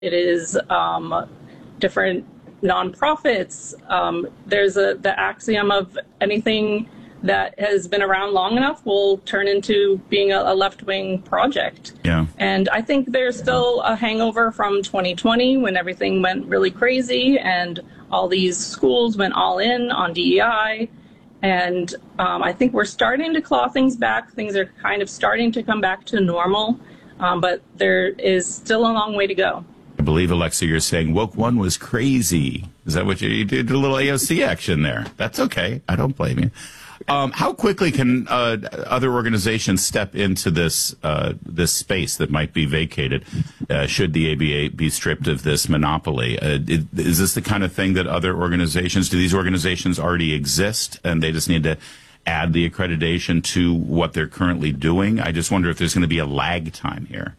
It is different nonprofits. There's the axiom of anything that has been around long enough will turn into being a left-wing project. Yeah. And I think there's still a hangover from 2020 when everything went really crazy and all these schools went all in on DEI. And I think we're starting to claw things back. Things are kind of starting to come back to normal, but there is still a long way to go. I believe, Alexa, you're saying Woke One was crazy. Is that what you did? A little AOC action there. That's okay. I don't blame you. How quickly can other organizations step into this space that might be vacated should the ABA be stripped of this monopoly? Is this the kind of thing that other organizations, do these organizations already exist and they just need to add the accreditation to what they're currently doing? I just wonder if there's going to be a lag time here.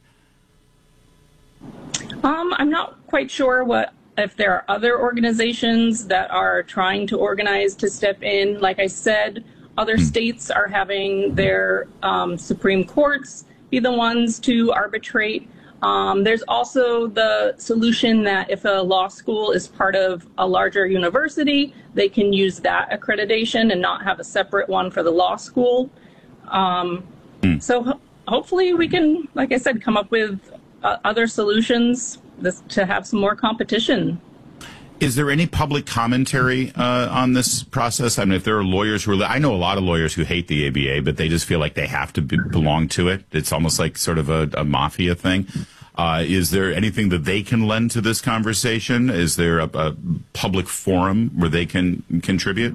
I'm not quite sure if there are other organizations that are trying to organize to step in. Like I said, other states are having their Supreme Courts be the ones to arbitrate. There's also the solution that if a law school is part of a larger university, they can use that accreditation and not have a separate one for the law school. So hopefully we can, like I said, come up with other solutions to have some more competition. Is there any public commentary on this process? I mean, if there are lawyers who are, I know a lot of lawyers who hate the ABA, but they just feel like they have to belong to it. It's almost like sort of a mafia thing. Is there anything that they can lend to this conversation? Is there a public forum where they can contribute?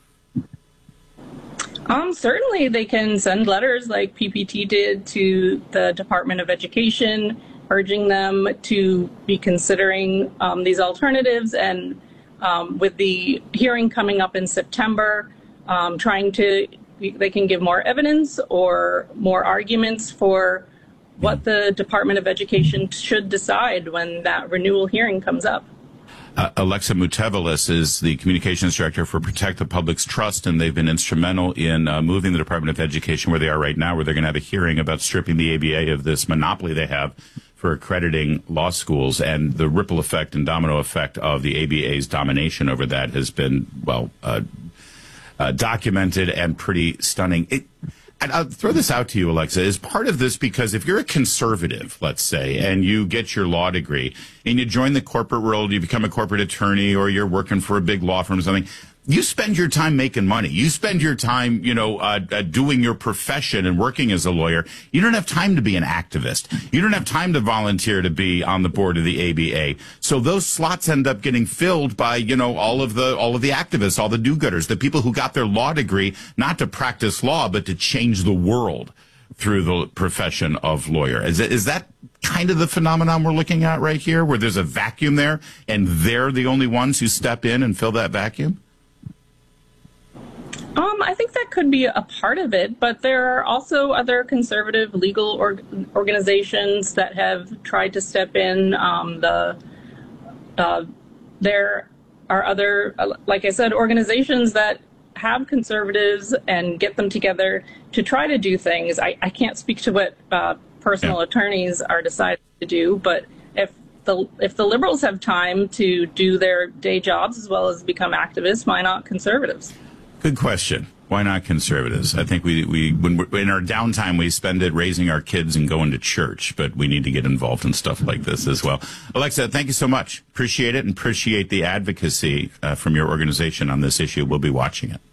Certainly they can send letters like PPT did to the Department of Education, urging them to be considering these alternatives, and with the hearing coming up in September, they can give more evidence or more arguments for what the Department of Education should decide when that renewal hearing comes up. Alexa Mutevelis is the communications director for Protect the Public's Trust, and they've been instrumental in moving the Department of Education where they are right now, where they're going to have a hearing about stripping the ABA of this monopoly they have for accrediting law schools. And the ripple effect and domino effect of the ABA's domination over that has been, documented and pretty stunning. And I'll throw this out to you, Alexa. Is part of this because if you're a conservative, let's say, and you get your law degree and you join the corporate world, you become a corporate attorney, or you're working for a big law firm or something, you spend your time making money. You spend your time, doing your profession and working as a lawyer. You don't have time to be an activist. You don't have time to volunteer to be on the board of the ABA. So those slots end up getting filled by, all of the activists, all the do-gooders, the people who got their law degree not to practice law, but to change the world through the profession of lawyer. Is that kind of the phenomenon we're looking at right here, where there's a vacuum there and they're the only ones who step in and fill that vacuum? I think that could be a part of it, but there are also other conservative legal organizations that have tried to step in. There are other, like I said, organizations that have conservatives and get them together to try to do things. I can't speak to what personal attorneys are deciding to do, but if the liberals have time to do their day jobs as well as become activists, why not conservatives? Good question. Why not conservatives? I think we when we're, in our downtime, we spend it raising our kids and going to church, but we need to get involved in stuff like this as well. Alexa, thank you so much. Appreciate it, and appreciate the advocacy from your organization on this issue. We'll be watching it.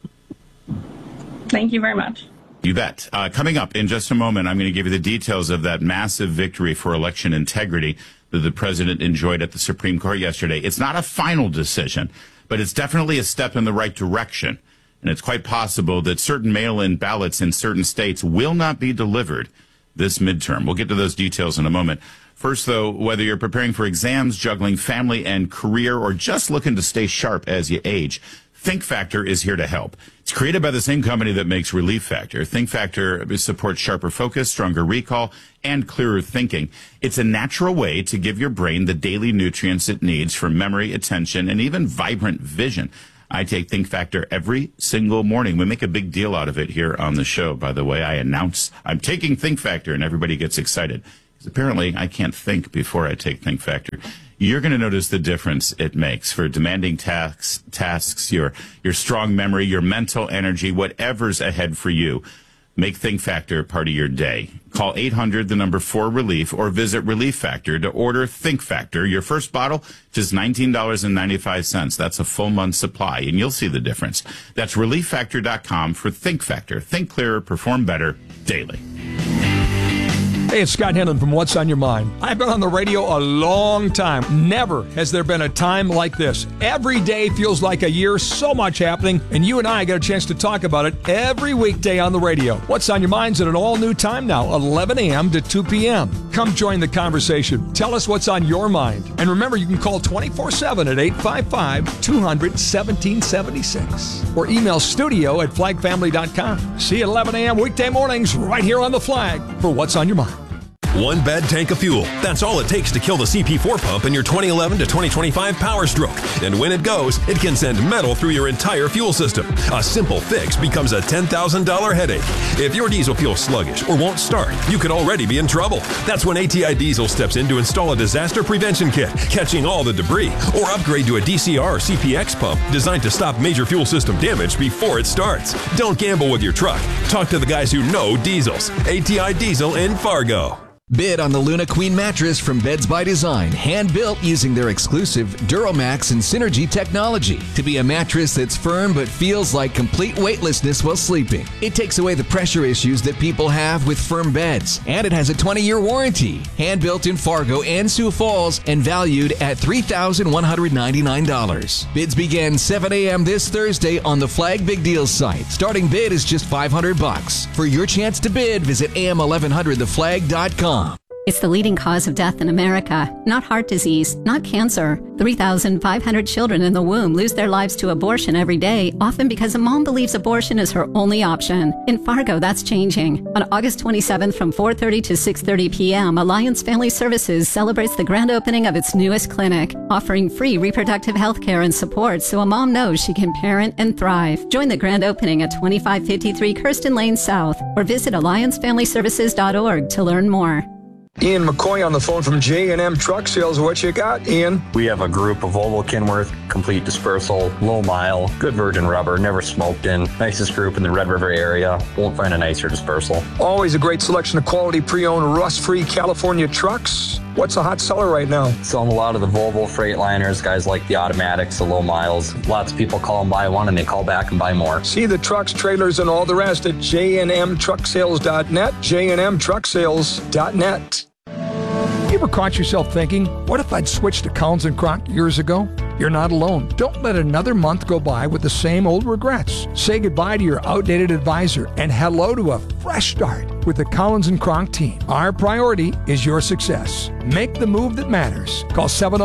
Thank you very much. You bet. Coming up in just a moment, I'm going to give you the details of that massive victory for election integrity that the president enjoyed at the Supreme Court yesterday. It's not a final decision, but it's definitely a step in the right direction. And it's quite possible that certain mail-in ballots in certain states will not be delivered this midterm. We'll get to those details in a moment. First, though, whether you're preparing for exams, juggling family and career, or just looking to stay sharp as you age, Think Factor is here to help. It's created by the same company that makes Relief Factor. Think Factor supports sharper focus, stronger recall, and clearer thinking. It's a natural way to give your brain the daily nutrients it needs for memory, attention, and even vibrant vision. I take Think Factor every single morning. We make a big deal out of it here on the show, by the way. I announce I'm taking Think Factor, and everybody gets excited. Apparently, I can't think before I take Think Factor. You're going to notice the difference it makes for demanding tasks, your strong memory, your mental energy, whatever's ahead for you. Make Think Factor part of your day. Call 800-4RELIEF or visit Relief Factor to order Think Factor. Your first bottle, just $19.95. That's a full month's supply, and you'll see the difference. That's ReliefFactor.com for Think Factor. Think clearer, perform better, daily. Hey, it's Scott Henlon from What's on Your Mind. I've been on the radio a long time. Never has there been a time like this. Every day feels like a year, so much happening, and you and I get a chance to talk about it every weekday on the radio. What's on Your Mind's at an all-new time now, 11 a.m. to 2 p.m. Come join the conversation. Tell us what's on your mind. And remember, you can call 24/7 at 855-200-1776 or email studio@flagfamily.com. See you at 11 a.m. weekday mornings right here on The Flag for What's on Your Mind. One bad tank of fuel. That's all it takes to kill the CP4 pump in your 2011 to 2025 Power Stroke. And when it goes, it can send metal through your entire fuel system. A simple fix becomes a $10,000 headache. If your diesel feels sluggish or won't start, you could already be in trouble. That's when ATI Diesel steps in to install a disaster prevention kit, catching all the debris, or upgrade to a DCR or CPX pump designed to stop major fuel system damage before it starts. Don't gamble with your truck. Talk to the guys who know diesels. ATI Diesel in Fargo. Bid on the Luna Queen mattress from Beds by Design, hand-built using their exclusive Duramax and Synergy technology to be a mattress that's firm but feels like complete weightlessness while sleeping. It takes away the pressure issues that people have with firm beds, and it has a 20-year warranty. Hand-built in Fargo and Sioux Falls and valued at $3,199. Bids begin 7 a.m. this Thursday on the Flag Big Deals site. Starting bid is just $500. For your chance to bid, visit am1100theflag.com. It's the leading cause of death in America, not heart disease, not cancer. 3,500 children in the womb lose their lives to abortion every day, often because a mom believes abortion is her only option. In Fargo, that's changing. On August 27th from 4:30 to 6:30 p.m., Alliance Family Services celebrates the grand opening of its newest clinic, offering free reproductive health care and support so a mom knows she can parent and thrive. Join the grand opening at 2553 Kirsten Lane South or visit alliancefamilyservices.org to learn more. Ian McCoy on the phone from J&M Truck Sales. What you got, Ian? We have a group of Volvo Kenworth, complete dispersal, low mile, good virgin rubber, never smoked in. Nicest group in the Red River area. Won't find a nicer dispersal. Always a great selection of quality pre-owned, rust-free California trucks. What's a hot seller right now? Selling a lot of the Volvo Freightliners, guys like the automatics, the low miles. Lots of people call and buy one and they call back and buy more. See the trucks, trailers, and all the rest at jnmtrucksales.net, jnmtrucksales.net. You ever caught yourself thinking, what if I'd switched to Collins & Kronk years ago? You're not alone. Don't let another month go by with the same old regrets. Say goodbye to your outdated advisor and hello to a fresh start with the Collins & Kronk team. Our priority is your success. Make the move that matters. Call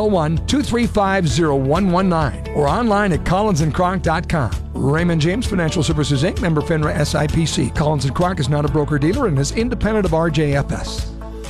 701-235-0119 or online at collinsandkronk.com. Raymond James Financial Services, Inc., member FINRA SIPC. Collins & Kronk is not a broker-dealer and is independent of RJFS.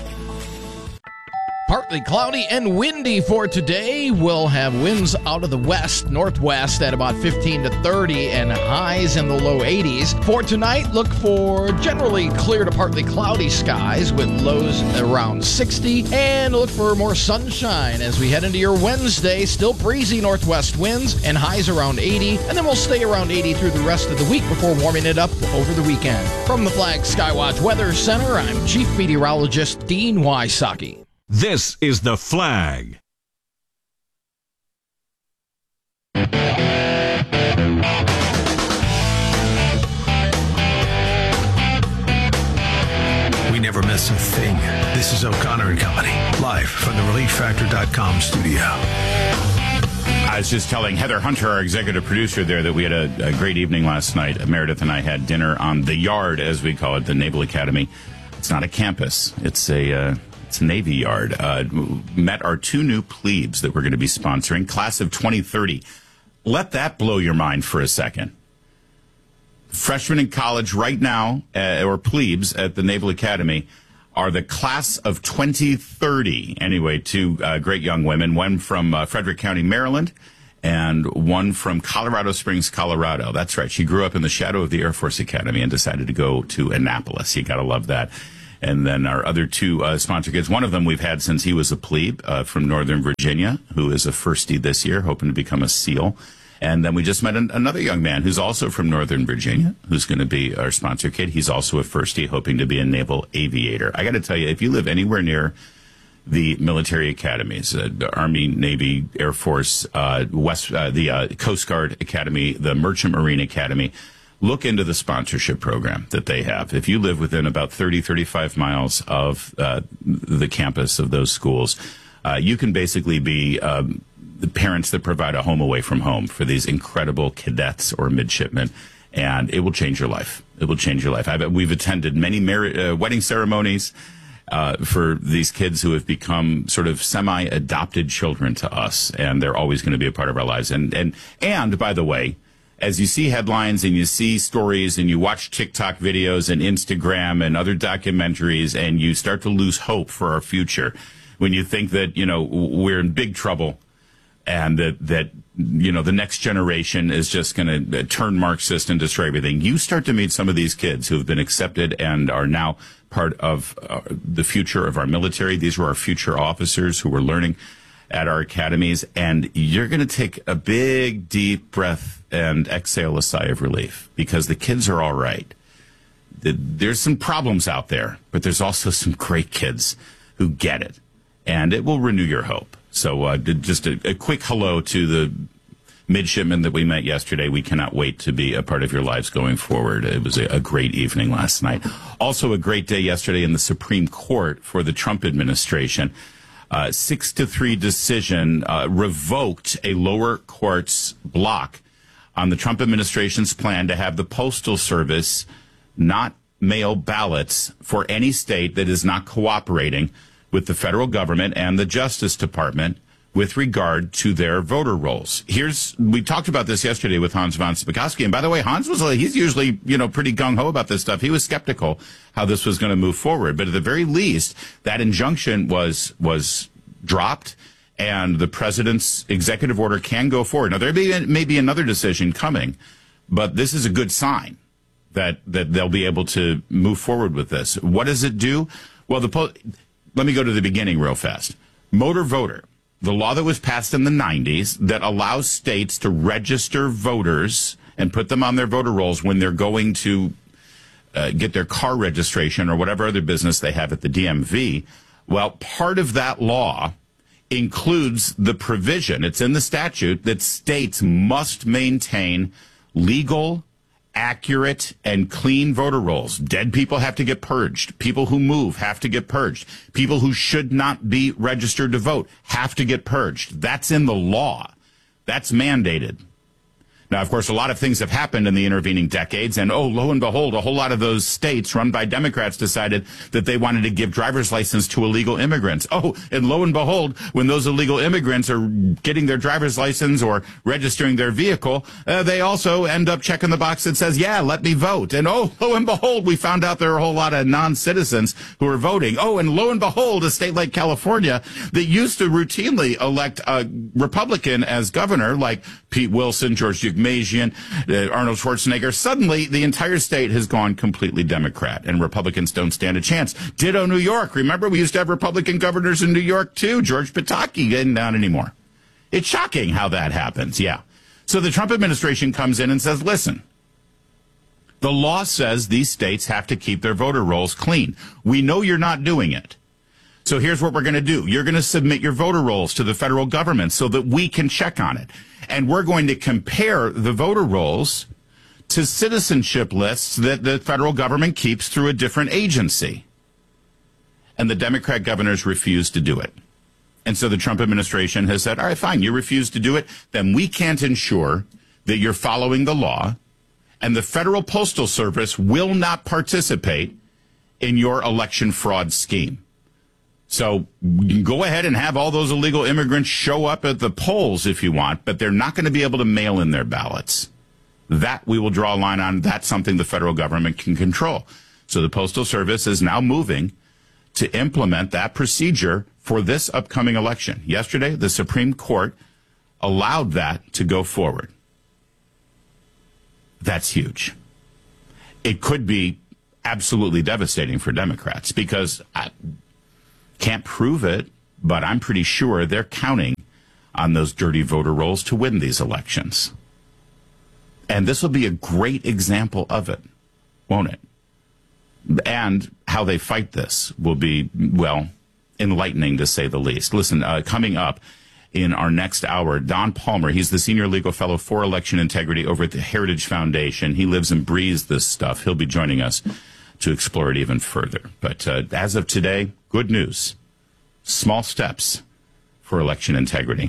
Partly cloudy and windy for today. We'll have winds out of the west, northwest at about 15 to 30 and highs in the low 80s. For tonight, look for generally clear to partly cloudy skies with lows around 60. And look for more sunshine as we head into your Wednesday. Still breezy northwest winds and highs around 80. And then we'll stay around 80 through the rest of the week before warming it up over the weekend. From the Flag Skywatch Weather Center, I'm Chief Meteorologist Dean Wysocki. This is The Flag. We never miss a thing. This is O'Connor and Company, live from the ReliefFactor.com studio. I was just telling Heather Hunter, our executive producer there, that we had a great evening last night. Meredith and I had dinner on the Yard, as we call it, the Naval Academy. It's not a campus. It's a Navy Yard. Met our two new plebes that we're going to be sponsoring, class of 2030. Let that blow your mind for a second. Freshmen in college right now, or plebes at the Naval Academy, are the class of 2030. Anyway, two great young women, one from Frederick County, Maryland, and one from Colorado Springs, Colorado. That's right. She grew up in the shadow of the Air Force Academy and decided to go to Annapolis. You got to love that. And then our other two sponsor kids, one of them we've had since he was a plebe from Northern Virginia, who is a firstie this year, hoping to become a SEAL. And then we just met another young man who's also from Northern Virginia, who's going to be our sponsor kid. He's also a firstie, hoping to be a naval aviator. I got to tell you, if you live anywhere near the military academies, the Army, Navy, Air Force, the Coast Guard Academy, the Merchant Marine Academy, look into the sponsorship program that they have. If you live within about 30, 35 miles of the campus of those schools, you can basically be the parents that provide a home away from home for these incredible cadets or midshipmen, and it will change your life. It will change your life. We've attended many wedding ceremonies for these kids who have become sort of semi-adopted children to us, and they're always going to be a part of our lives. And by the way, as you see headlines and you see stories and you watch TikTok videos and Instagram and other documentaries, and you start to lose hope for our future, when you think that, we're in big trouble and that the next generation is just going to turn Marxist and destroy everything, you start to meet some of these kids who have been accepted and are now part of the future of our military. These were our future officers who were learning at our academies, and you're going to take a big, deep breath and exhale a sigh of relief, because the kids are all right. There's some problems out there, but there's also some great kids who get it, and it will renew your hope. So just a quick hello to the midshipmen that we met yesterday. We cannot wait to be a part of your lives going forward. It was a great evening last night. Also a great day yesterday in the Supreme Court for the Trump administration. 6-3 decision revoked a lower court's block on the Trump administration's plan to have the Postal Service not mail ballots for any state that is not cooperating with the federal government and the Justice Department with regard to their voter rolls. We talked about this yesterday with Hans von Spakovsky. And by the way, Hans he's usually, pretty gung-ho about this stuff. He was skeptical how this was going to move forward. But at the very least, that injunction was dropped, and the president's executive order can go forward. Now, there may be another decision coming, but this is a good sign that they'll be able to move forward with this. What does it do? Well, let me go to the beginning real fast. Motor voter. The law that was passed in the 90s that allows states to register voters and put them on their voter rolls when they're going to get their car registration or whatever other business they have at the DMV. Well, part of that law includes the provision, it's in the statute, that states must maintain legal, accurate, and clean voter rolls. Dead people have to get purged. People who move have to get purged. People who should not be registered to vote have to get purged. That's in the law. That's mandated. Now, of course, a lot of things have happened in the intervening decades, and lo and behold, a whole lot of those states run by Democrats decided that they wanted to give driver's license to illegal immigrants. And lo and behold, when those illegal immigrants are getting their driver's license or registering their vehicle, they also end up checking the box that says, yeah, let me vote. And lo and behold, we found out there are a whole lot of non-citizens who are voting. And lo and behold, a state like California that used to routinely elect a Republican as governor, like Pete Wilson, George Majian, Arnold Schwarzenegger, suddenly the entire state has gone completely Democrat, and Republicans don't stand a chance. Ditto New York. Remember, we used to have Republican governors in New York, too. George Pataki isn't down anymore. It's shocking how that happens, yeah. So the Trump administration comes in and says, listen, the law says these states have to keep their voter rolls clean. We know you're not doing it. So here's what we're going to do. You're going to submit your voter rolls to the federal government so that we can check on it. And we're going to compare the voter rolls to citizenship lists that the federal government keeps through a different agency. And the Democrat governors refused to do it. And so the Trump administration has said, all right, fine, you refuse to do it, then we can't ensure that you're following the law, and the Federal Postal Service will not participate in your election fraud scheme. So you can go ahead and have all those illegal immigrants show up at the polls if you want, but they're not going to be able to mail in their ballots. That we will draw a line on. That's something the federal government can control. So the Postal Service is now moving to implement that procedure for this upcoming election. Yesterday, the Supreme Court allowed that to go forward. That's huge. It could be absolutely devastating for Democrats because I can't prove it, but I'm pretty sure they're counting on those dirty voter rolls to win these elections. And this will be a great example of it, won't it? And how they fight this will be, well, enlightening to say the least. Listen, coming up in our next hour, Don Palmer, he's the senior legal fellow for election integrity over at the Heritage Foundation. He lives and breathes this stuff. He'll be joining us to explore it even further. But as of today, good news. Small steps for election integrity.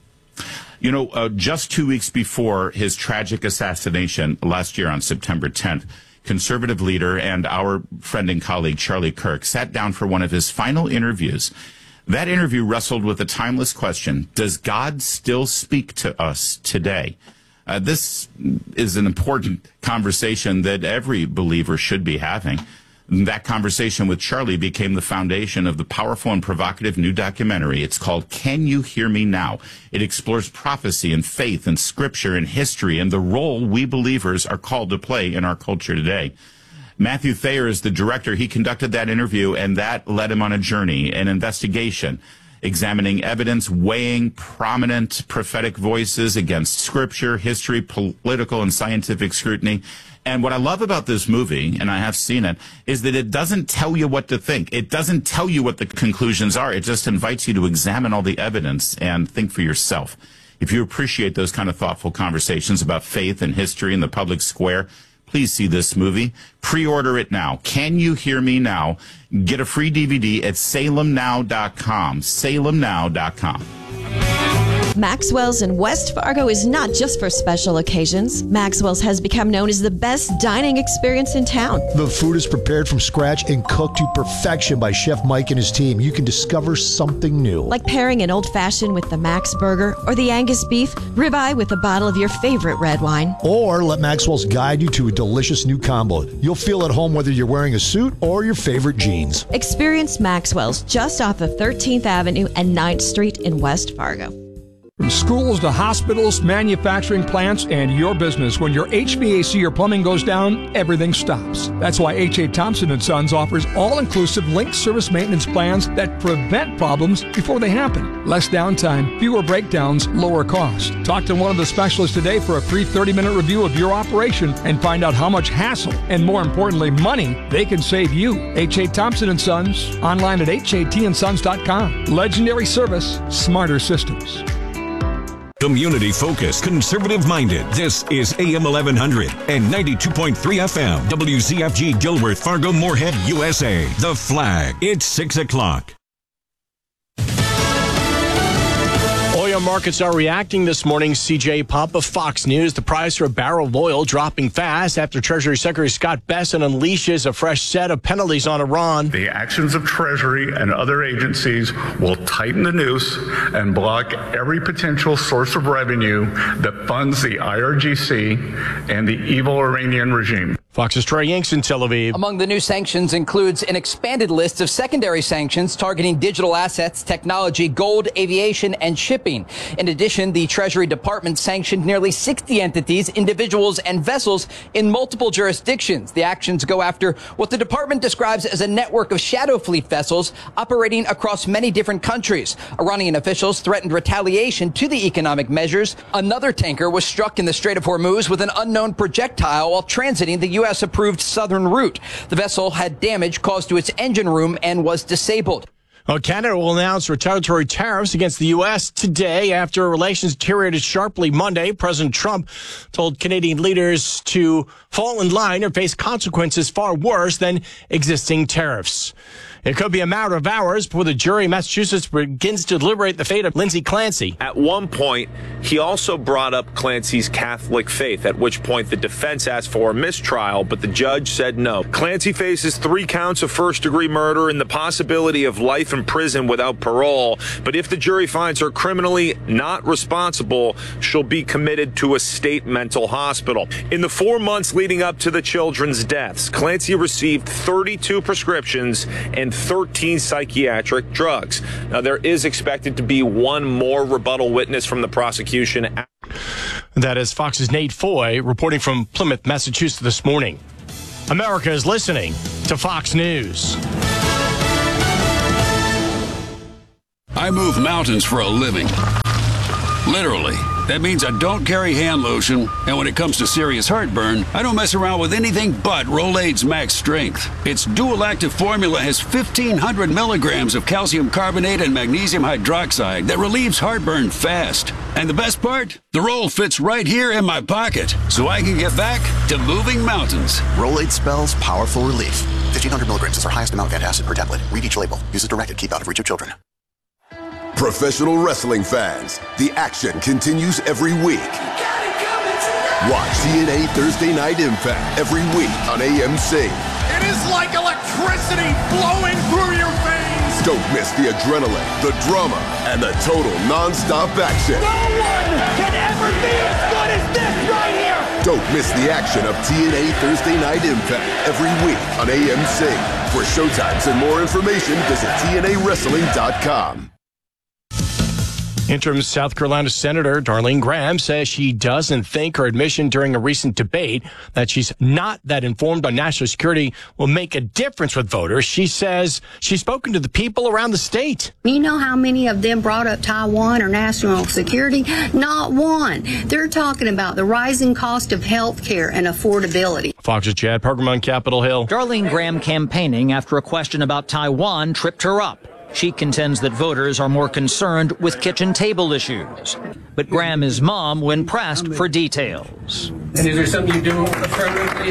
You know, just 2 weeks before his tragic assassination last year on September 10th, conservative leader and our friend and colleague Charlie Kirk sat down for one of his final interviews. That interview wrestled with a timeless question: does God still speak to us today? This is an important conversation that every believer should be having. That conversation with Charlie became the foundation of the powerful and provocative new documentary. It's called Can You Hear Me Now? It explores prophecy and faith and scripture and history and the role we believers are called to play in our culture today. Matthew Thayer is the director. He conducted that interview, and that led him on a journey, an investigation, examining evidence, weighing prominent prophetic voices against scripture, history, political, and scientific scrutiny. And what I love about this movie, and I have seen it, is that it doesn't tell you what to think. It doesn't tell you what the conclusions are. It just invites you to examine all the evidence and think for yourself. If you appreciate those kind of thoughtful conversations about faith and history in the public square, please see this movie. Pre-order it now. Can You Hear Me Now? Get a free DVD at salemnow.com. salemnow.com. Maxwell's in West Fargo is not just for special occasions. Maxwell's has become known as the best dining experience in town. The food is prepared from scratch and cooked to perfection by Chef Mike and his team. You can discover something new. Like pairing an old-fashioned with the Max Burger or the Angus beef, ribeye with a bottle of your favorite red wine. Or let Maxwell's guide you to a delicious new combo. You'll feel at home whether you're wearing a suit or your favorite jeans. Experience Maxwell's just off of 13th Avenue and 9th Street in West Fargo. From schools to hospitals, manufacturing plants, and your business, when your HVAC or plumbing goes down, everything stops. That's why H.A. Thompson & Sons offers all-inclusive linked service maintenance plans that prevent problems before they happen. Less downtime, fewer breakdowns, lower cost. Talk to one of the specialists today for a free 30-minute review of your operation and find out how much hassle and, more importantly, money they can save you. H.A. Thompson & Sons, online at hatandsons.com. Legendary service, smarter systems. Community-focused, conservative-minded. This is AM 1100 and 92.3 FM. WZFG Gilbert, Fargo, Moorhead, USA. The Flag. It's 6 o'clock. Oil markets are reacting this morning. CJ Pump of Fox News. The price for a barrel of oil dropping fast after Treasury Secretary Scott Bessent unleashes a fresh set of penalties on Iran. The actions of Treasury and other agencies will tighten the noose and block every potential source of revenue that funds the IRGC and the evil Iranian regime. Fox's Trey Yanks in Tel Aviv. Among the new sanctions includes an expanded list of secondary sanctions targeting digital assets, technology, gold, aviation, and shipping. In addition, the Treasury Department sanctioned nearly 60 entities, individuals, and vessels in multiple jurisdictions. The actions go after what the department describes as a network of shadow fleet vessels operating across many different countries. Iranian officials threatened retaliation to the economic measures. Another tanker was struck in the Strait of Hormuz with an unknown projectile while transiting the U.S.-approved southern route. The vessel had damage caused to its engine room and was disabled. Well, Canada will announce retaliatory tariffs against the U.S. today after relations deteriorated sharply Monday. President Trump told Canadian leaders to fall in line or face consequences far worse than existing tariffs. It could be a matter of hours before the jury in Massachusetts begins to deliberate the fate of Lindsay Clancy. At one point, he also brought up Clancy's Catholic faith, at which point the defense asked for a mistrial, but the judge said no. Clancy faces 3 counts of first-degree murder and the possibility of life in prison without parole. But if the jury finds her criminally not responsible, she'll be committed to a state mental hospital. In the 4 months leading up to the children's deaths, Clancy received 32 prescriptions and 13 psychiatric drugs. Now, there is expected to be one more rebuttal witness from the prosecution. That is Fox's Nate Foy reporting from Plymouth, Massachusetts this morning. America is listening to Fox News. I move mountains for a living. Literally. That means I don't carry hand lotion, and when it comes to serious heartburn, I don't mess around with anything but Rolaids Max Strength. Its dual-active formula has 1,500 milligrams of calcium carbonate and magnesium hydroxide that relieves heartburn fast. And the best part? The roll fits right here in my pocket, so I can get back to moving mountains. Rolaids spells powerful relief. 1,500 milligrams is our highest amount of antacid per tablet. Read each label. Use as directed. Keep out of reach of children. Professional wrestling fans, the action continues every week. Watch TNA Thursday Night Impact every week on AMC. It is like electricity flowing through your veins. Don't miss the adrenaline, the drama, and the total non-stop action. No one can ever be as good as this right here. Don't miss the action of TNA Thursday Night Impact every week on AMC. For showtimes and more information, visit TNAWrestling.com. Interim South Carolina Senator Darlene Graham says she doesn't think her admission during a recent debate that she's not that informed on national security will make a difference with voters. She says she's spoken to the people around the state. You know how many of them brought up Taiwan or national security? Not one. They're talking about the rising cost of health care and affordability. Fox's Chad Parker on Capitol Hill. Darlene Graham campaigning after a question about Taiwan tripped her up. She contends that voters are more concerned with kitchen table issues. But Graham is mum when pressed for details. And is there something you do affirmatively?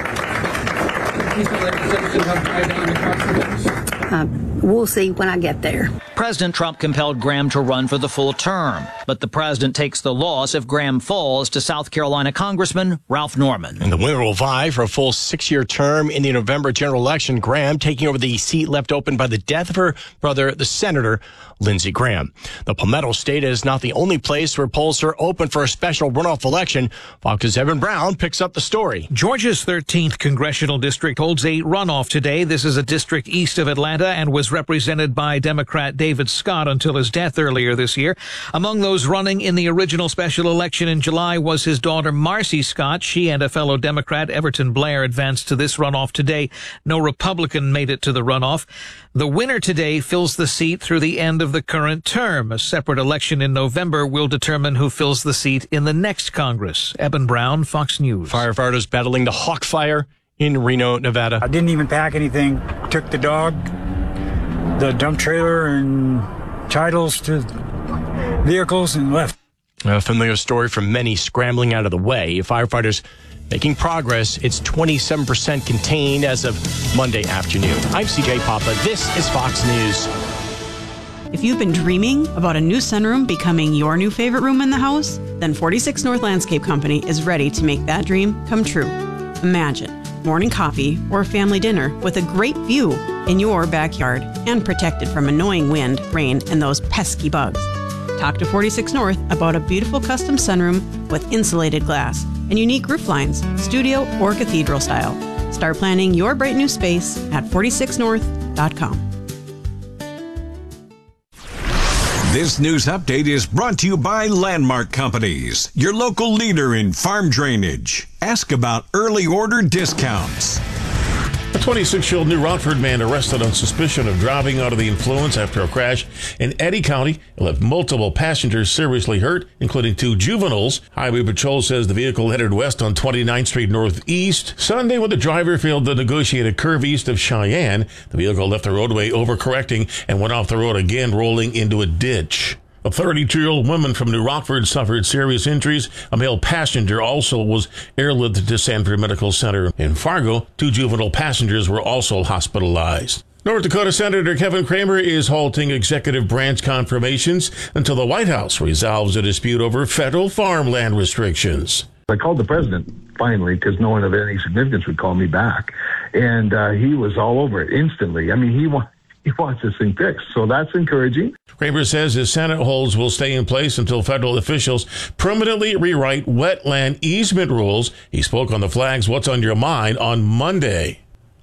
Piece of legislation to help tie down the cost of this? We'll see when I get there. President Trump compelled Graham to run for the full term, but the president takes the loss if Graham falls to South Carolina Congressman Ralph Norman. And the winner will vie for a full 6-year term in the November general election. Graham taking over the seat left open by the death of her brother, the Senator Lindsey Graham. The Palmetto State is not the only place where polls are open for a special runoff election. Fox's Evan Brown picks up the story. Georgia's 13th congressional district holds a runoff today. This is a district east of Atlanta and was represented by Democrat David Scott until his death earlier this year. Among those running in the original special election in July was his daughter Marcy Scott. She and a fellow Democrat, Everton Blair, advanced to this runoff today. No Republican made it to the runoff. The winner today fills the seat through the end of the current term. A separate election in November will determine who fills the seat in the next Congress. Eben Brown, Fox News. Firefighters battling the Hawk Fire in Reno, Nevada. I didn't even pack anything. Took the dog, the dump trailer, and titles to vehicles and left. A familiar story from many scrambling out of the way. Firefighters making progress. It's 27% contained as of Monday afternoon. I'm CJ Papa. This is Fox News. If you've been dreaming about a new sunroom becoming your new favorite room in the house, then 46 North Landscape Company is ready to make that dream come true. Imagine morning coffee or family dinner with a great view in your backyard and protected from annoying wind, rain, and those pesky bugs. Talk to 46 North about a beautiful custom sunroom with insulated glass and unique roof lines, studio or cathedral style. Start planning your bright new space at 46north.com. This news update is brought to you by Landmark Companies, your local leader in farm drainage. Ask about early order discounts. A 26-year-old New Rockford man arrested on suspicion of driving under the influence after a crash in Eddy County. It left multiple passengers seriously hurt, including 2 juveniles. Highway Patrol says the vehicle headed west on 29th Street Northeast. Sunday, when the driver failed to negotiate a curve east of Cheyenne, the vehicle left the roadway overcorrecting and went off the road again, rolling into a ditch. A 32-year-old woman from New Rockford suffered serious injuries. A male passenger also was airlifted to Sanford Medical Center. In Fargo, 2 juvenile passengers were also hospitalized. North Dakota Senator Kevin Cramer is halting executive branch confirmations until the White House resolves a dispute over federal farmland restrictions. I called the president finally because no one of any significance would call me back. And he was all over it instantly. I mean, he wants this thing fixed, so that's encouraging. Cramer says his Senate holds will stay in place until federal officials permanently rewrite wetland easement rules. He spoke on the Flag's What's on Your Mind on Monday.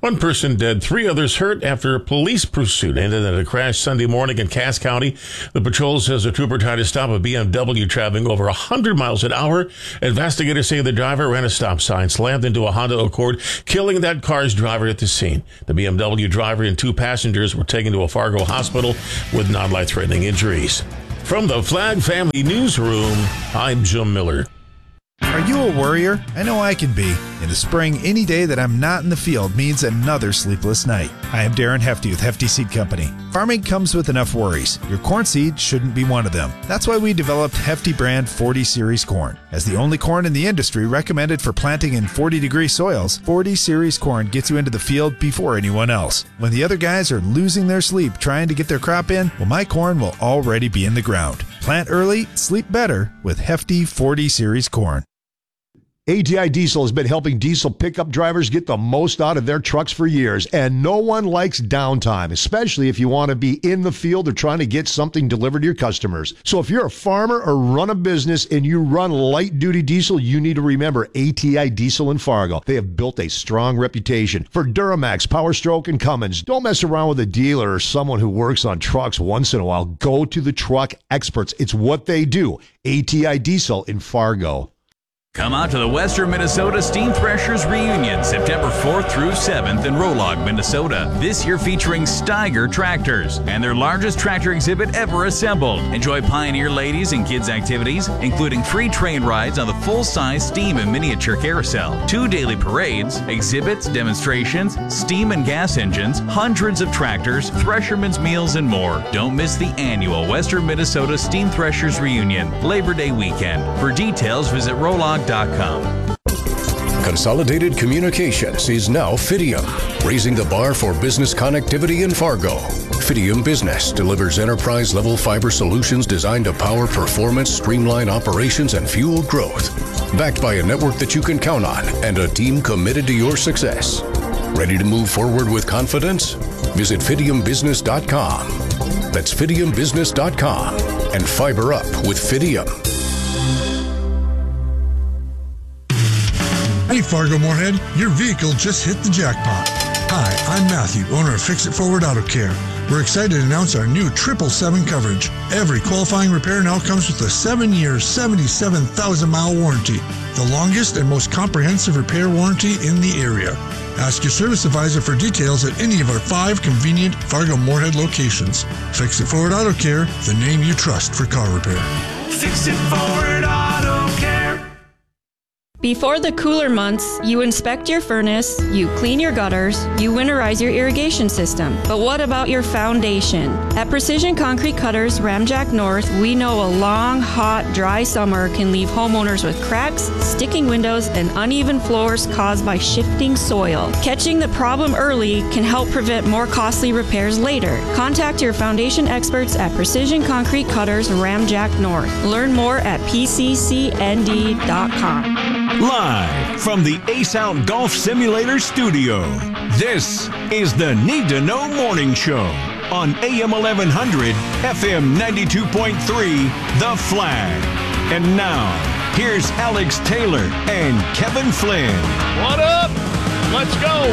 One person dead, 3 others hurt after a police pursuit ended in a crash Sunday morning in Cass County. The patrol says a trooper tried to stop a BMW traveling over 100 miles an hour. Investigators say the driver ran a stop sign, slammed into a Honda Accord, killing that car's driver at the scene. The BMW driver and 2 passengers were taken to a Fargo hospital with non-life-threatening injuries. From the Flag Family Newsroom, I'm Jim Miller. Are you a worrier? I know I can be. In the spring, any day that I'm not in the field means another sleepless night. I am Darren Hefty with Hefty Seed Company. Farming comes with enough worries. Your corn seed shouldn't be one of them. That's why we developed Hefty brand 40 Series corn. As the only corn in the industry recommended for planting in 40-degree soils, 40 Series corn gets you into the field before anyone else. When the other guys are losing their sleep trying to get their crop in, well, my corn will already be in the ground. Plant early, sleep better with Hefty 40 Series corn. ATI Diesel has been helping diesel pickup drivers get the most out of their trucks for years, and no one likes downtime, especially if you want to be in the field or trying to get something delivered to your customers. So if you're a farmer or run a business and you run light-duty diesel, you need to remember ATI Diesel in Fargo. They have built a strong reputation for Duramax, Power Stroke, and Cummins. Don't mess around with a dealer or someone who works on trucks once in a while. Go to the truck experts. It's what they do. ATI Diesel in Fargo. Come out to the Western Minnesota Steam Threshers Reunion, September 4th through 7th in Rolog, Minnesota. This year featuring Steiger tractors and their largest tractor exhibit ever assembled. Enjoy Pioneer ladies and kids activities, including free train rides on the full-size steam and miniature carousel, 2 daily parades, exhibits, demonstrations, steam and gas engines, hundreds of tractors, threshermen's meals, and more. Don't miss the annual Western Minnesota Steam Threshers Reunion, Labor Day weekend. For details, visit Rolog.com. Consolidated Communications is now Fidium, raising the bar for business connectivity in Fargo. Fidium Business delivers enterprise-level fiber solutions designed to power performance, streamline operations, and fuel growth. Backed by a network that you can count on and a team committed to your success. Ready to move forward with confidence? Visit FidiumBusiness.com. That's FidiumBusiness.com and fiber up with Fidium. Hey Fargo Moorhead, your vehicle just hit the jackpot. Hi, I'm Matthew, owner of Fix It Forward Auto Care. We're excited to announce our new 777 coverage. Every qualifying repair now comes with a 7-year, 77,000-mile warranty, the longest and most comprehensive repair warranty in the area. Ask your service advisor for details at any of our 5 convenient Fargo Moorhead locations. Fix It Forward Auto Care, the name you trust for car repair. Fix It Forward Auto Care. Before the cooler months, you inspect your furnace, you clean your gutters, you winterize your irrigation system. But what about your foundation? At Precision Concrete Cutters, Ramjack North, we know a long, hot, dry summer can leave homeowners with cracks, sticking windows, and uneven floors caused by shifting soil. Catching the problem early can help prevent more costly repairs later. Contact your foundation experts at Precision Concrete Cutters, Ramjack North. Learn more at pccnd.com. Live from the Ace Out Golf Simulator studio, this is the Need to Know Morning Show on AM 1100, FM 92.3, The Flag. And now, here's Alex Taylor and Kevin Flynn. What up? Let's go.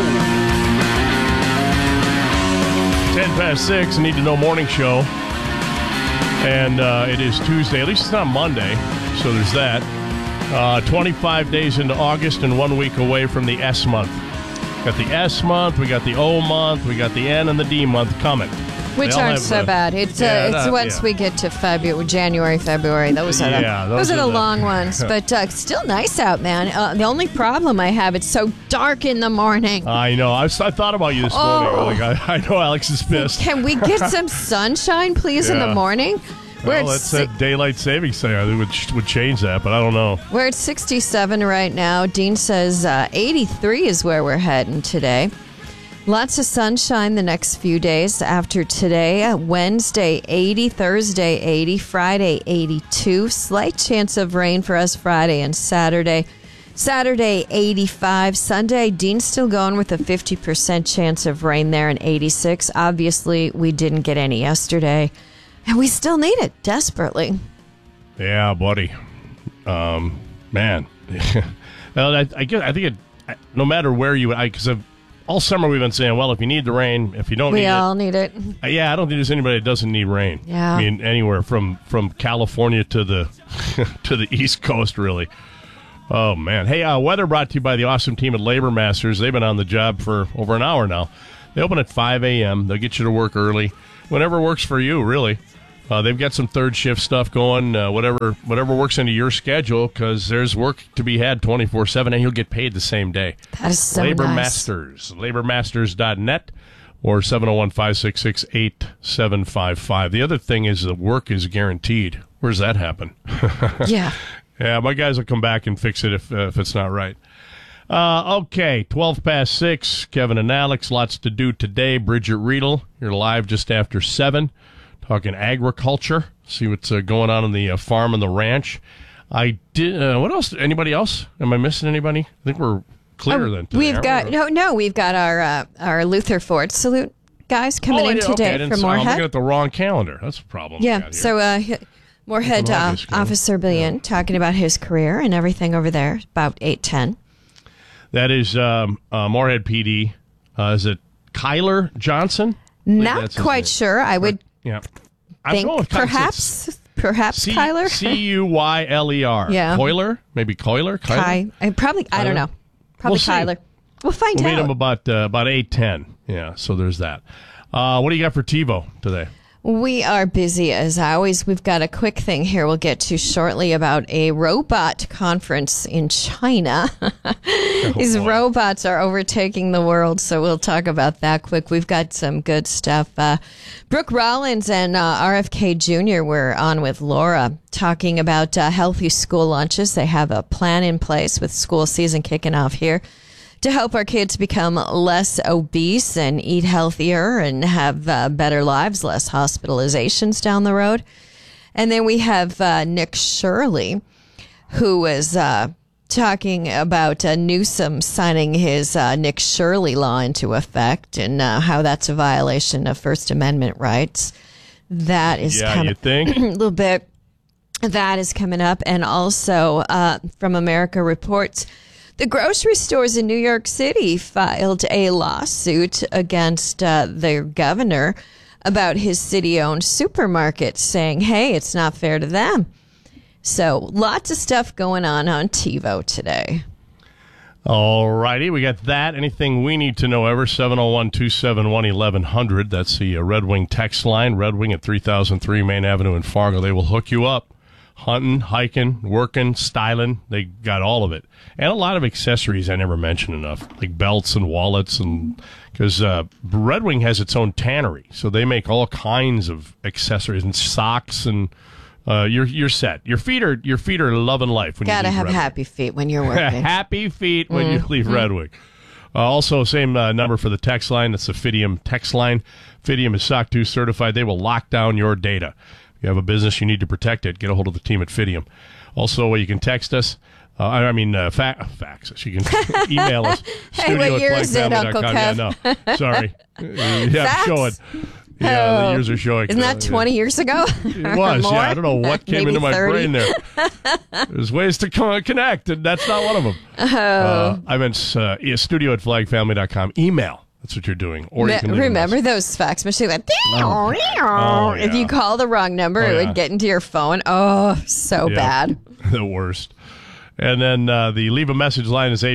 6:10, Need to Know Morning Show. And it is Tuesday. At least it's not Monday, so there's that. 25 days into August and 1 week away from the S month. Got the S month, we got the O month, we got the N and the D month coming. Which aren't so bad. It's once we get to January, February. Those are the long ones. But still nice out, man. The only problem I have, it's so dark in the morning. I know. I thought about you this morning. I know Alex is pissed. Can we get some sunshine, please, in the morning? Well, that's that daylight savings thing. I think would change that, but I don't know. We're at 67 right now. Dean says 83 is where we're heading today. Lots of sunshine the next few days after today. Wednesday, 80. Thursday, 80. Friday, 82. Slight chance of rain for us Friday and Saturday. Saturday, 85. Sunday, Dean's still going with a 50% chance of rain there and 86. Obviously, we didn't get any yesterday. And we still need it desperately. Yeah, buddy. Man. Well, I think no matter where you, because all summer we've been saying, well, if you need the rain, if you don't need it. We all need it. Yeah, I don't think there's anybody that doesn't need rain. Yeah. I mean, anywhere from California to the to the East Coast, really. Oh, man. Hey, weather brought to you by the awesome team at Labor Masters. They've been on the job for over an hour now. They open at 5 a.m. They'll get you to work early. Whenever works for you, really. They've got some third shift stuff going, whatever works into your schedule, because there's work to be had 24/7, and you'll get paid the same day. That is so Labor nice. Masters, labormasters.net or 701-566-8755. The other thing is the work is guaranteed. Where's that happen? Yeah. Yeah, my guys will come back and fix it if it's not right. Okay, 12 past 6. Kevin and Alex, lots to do today. Bridget Riedel, you're live just after 7, talking agriculture. See what's going on in the farm and the ranch. I did. What else? Anybody else? Am I missing anybody? I think we're clear then. Today, We've got we've got our Luther Ford salute guys coming in today from Moorhead. I'm looking at the wrong calendar. That's a problem. Yeah. So Moorhead Officer Billion talking about his career and everything over there about 8:10. That is Moorhead PD. Is it Kyler Johnson? Not quite sure. I would think going with perhaps Kyler. Cuyler. Yeah. Coiler? Maybe Coiler? I don't know. Probably Kyler. We'll find out. We'll meet him about 8:10. Yeah, so there's that. What do you got for TiVo today? We are busy as always. We've got a quick thing here we'll get to shortly about a robot conference in China. These robots are overtaking the world, so we'll talk about that quick. We've got some good stuff. Brooke Rollins and RFK Jr. were on with Laura talking about healthy school lunches. They have a plan in place with school season kicking off here to help our kids become less obese and eat healthier and have better lives, less hospitalizations down the road. And then we have Nick Shirley, who was talking about Newsom signing his Nick Shirley law into effect and how that's a violation of First Amendment rights. That is you think? a little bit. That is coming up. And also from America Reports, the grocery stores in New York City filed a lawsuit against their governor about his city-owned supermarket, saying, hey, it's not fair to them. So lots of stuff going on TiVo today. All righty, we got that. Anything we need to know ever, 701-271-1100. That's the Red Wing text line, Red Wing at 3003 Main Avenue in Fargo. They will hook you up. Hunting, hiking, working, styling, they got all of it. And a lot of accessories I never mentioned enough, like belts and wallets, and because Red Wing has its own tannery, so they make all kinds of accessories and socks, and you're set. Your feet are loving life when you leave Gotta have Red happy feet when you're working. Happy feet when you leave Red Wing. Also, same number for the text line. That's the Fidium text line. Fidium is SOC 2 certified. They will lock down your data. If you have a business, you need to protect it. Get a hold of the team at Fidium. Also, you can text us. Fax us. You can email us. Hey, what year is it, Uncle Kev? Yeah, no. Sorry. I'm showing. Yeah, the years are showing. Isn't that 20 years ago? It was, yeah. I don't know what came into my brain there. There's ways to connect, and that's not one of them. I meant studio@flagfamily.com. Email. That's what you're doing. Or you can remember those fax machines? Like, if you call the wrong number, it would get into your phone. Oh, so bad. The worst. And then the leave a message line is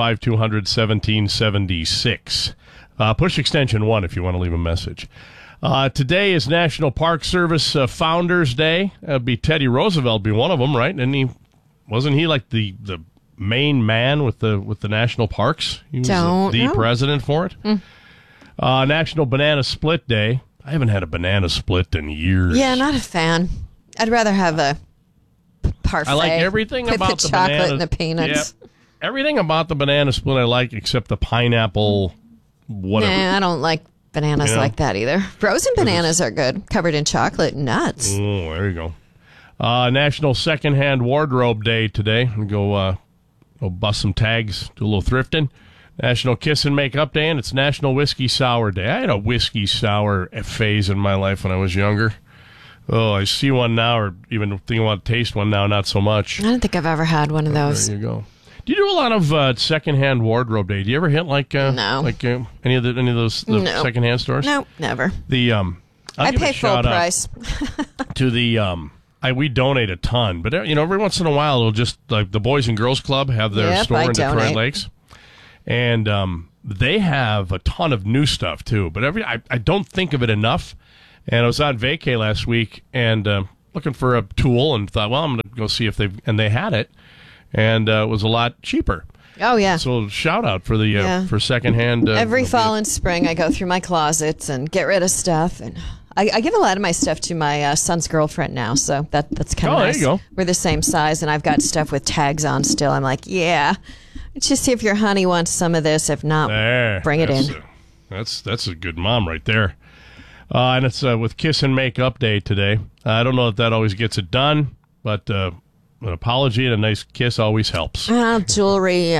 855-200-1776. Push extension 1 if you want to leave a message. Today is National Park Service Founders Day. That'd be Teddy Roosevelt, be one of them, right? And wasn't he like the main man with the national parks? He was the president for it. National Banana Split Day. I haven't had a banana split in years. Yeah, not a fan. I'd rather have a parfait. I like everything with about the chocolate and the peanuts. Yeah, everything about the banana split I like, except the pineapple. Whatever. Nah, I don't like bananas like that either. Frozen bananas are good, covered in chocolate and nuts. Oh, there you go. National Secondhand Wardrobe Day today. Go bust some tags, do a little thrifting. National Kiss and Make-up Day, and it's National Whiskey Sour Day. I had a whiskey sour phase in my life when I was younger. Oh, I see one now, or even think I want to taste one now, not so much. I don't think I've ever had one of those. There you go. Do you do a lot of secondhand wardrobe day? Do you ever hit any of those secondhand stores? No, never. I pay full price. To the we donate a ton, but every once in a while it'll just like the Boys and Girls Club have their store in Detroit Lakes, and they have a ton of new stuff too. But I don't think of it enough. And I was on vacay last week and looking for a tool and thought, well, I'm going to go see if they had it, and it was a lot cheaper. Oh yeah! So shout out for the for secondhand. Every fall and spring, I go through my closets and get rid of stuff, and I give a lot of my stuff to my son's girlfriend now, so that's kind of nice. There you go. We're the same size, and I've got stuff with tags on still. I'm like, yeah, let's just see if your honey wants some of this. If not, bring it in. That's a good mom right there. And it's with Kiss and Make Up Day today. I don't know if that always gets it done, but an apology and a nice kiss always helps. Jewelry,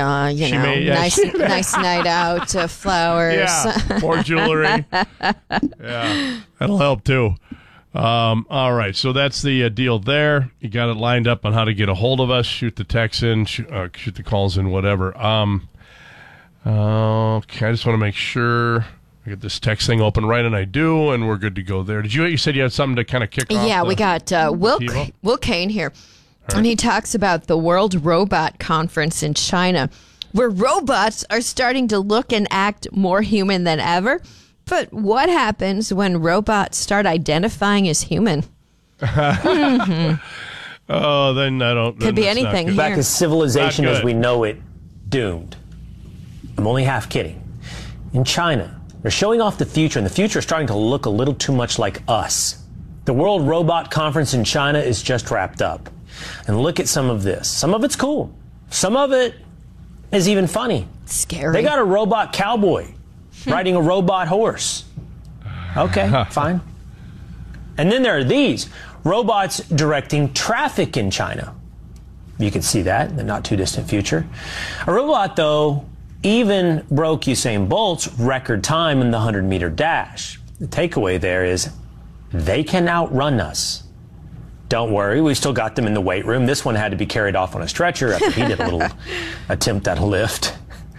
nice night out, flowers. Yeah, more jewelry. Yeah, that'll help too. All right, so that's the deal there. You got it lined up on how to get a hold of us. Shoot the texts in, shoot the calls in, whatever. Okay, I just want to make sure I get this text thing open right, and I do, and we're good to go there. You said you had something to kind of kick off? Yeah, we got Will Kane here, right. And he talks about the World Robot Conference in China, where robots are starting to look and act more human than ever. But what happens when robots start identifying as human? Mm-hmm. Oh, then I don't... Could be anything here. Back as civilization as we know it, doomed. I'm only half kidding. In China, they're showing off the future, and the future is starting to look a little too much like us. The World Robot Conference in China is just wrapped up. And look at some of this. Some of it's cool. Some of it is even funny. Scary. They got a robot cowboy riding a robot horse. Okay, fine. And then there are these robots directing traffic in China. You can see that in the not too distant future. A robot, though, even broke Usain Bolt's record time in the 100-meter dash. The takeaway there is they can outrun us. Don't worry, we've still got them in the weight room. This one had to be carried off on a stretcher after he did a little attempt at a lift.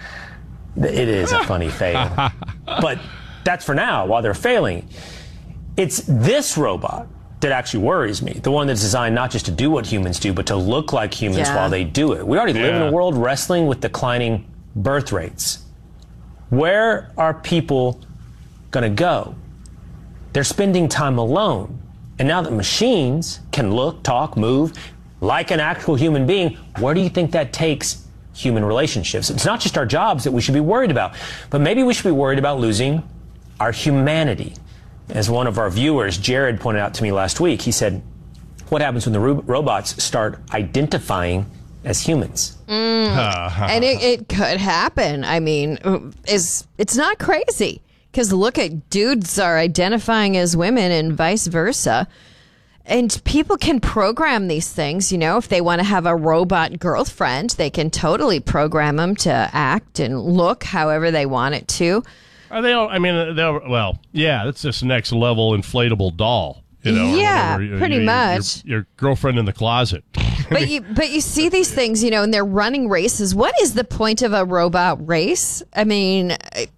It is a funny fail. But that's for now, while they're failing. It's this robot that actually worries me. The one that's designed not just to do what humans do, but to look like humans while they do it. We already live in a world wrestling with declining birth rates. Where are people going to go? They're spending time alone. And now that machines can look, talk, move like an actual human being, where do you think that takes human relationships? It's not just our jobs that we should be worried about, but maybe we should be worried about losing our humanity. As one of our viewers, Jared, pointed out to me last week, he said, what happens when the robots start identifying as humans? And it could happen. I mean, it's not crazy, because look at dudes are identifying as women and vice versa. And people can program these things, if they want to have a robot girlfriend, they can totally program them to act and look however they want it to. Are they all, that's just next level inflatable doll. Yeah, pretty much. Your girlfriend in the closet. But you see these things, and they're running races. What is the point of a robot race? I mean,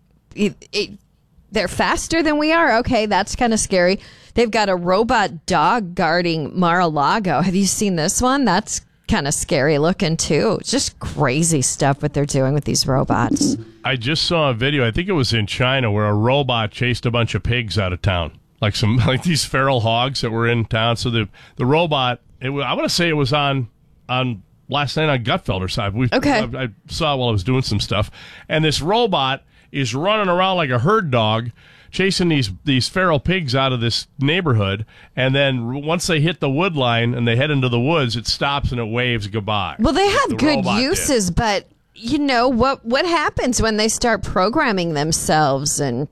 they're faster than we are. Okay, that's kind of scary. They've got a robot dog guarding Mar-a-Lago. Have you seen this one? That's kind of scary looking too. It's just crazy stuff what they're doing with these robots. I just saw a video, I think it was in China, where a robot chased a bunch of pigs out of town. Like these feral hogs that were in town. So the robot, I want to say it was on last night on Gutfelder side. I saw it while I was doing some stuff. And this robot is running around like a herd dog, chasing these feral pigs out of this neighborhood. And then once they hit the wood line and they head into the woods, it stops and it waves goodbye. Well, they have good uses, but what happens when they start programming themselves and,